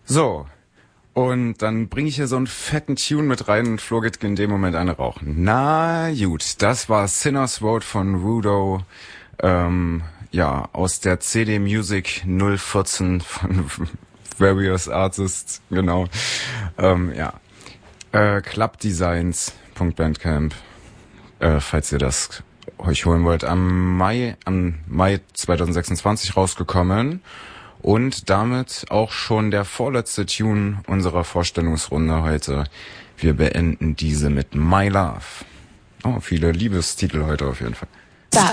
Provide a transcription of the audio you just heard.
So, und dann bringe ich hier so einen fetten Tune mit rein und Flo geht in dem Moment eine rauchen. Na gut, das war Sinner's Road von Rudo, ja, aus der CD Music 014 von Various Artists, genau. Ja, Clubdesigns.bandcamp, falls ihr das euch holen wollt. Am Mai 2026 rausgekommen. Und damit auch schon der vorletzte Tune unserer Vorstellungsrunde heute. Wir beenden diese mit My Love. Oh, viele Liebestitel heute auf jeden Fall.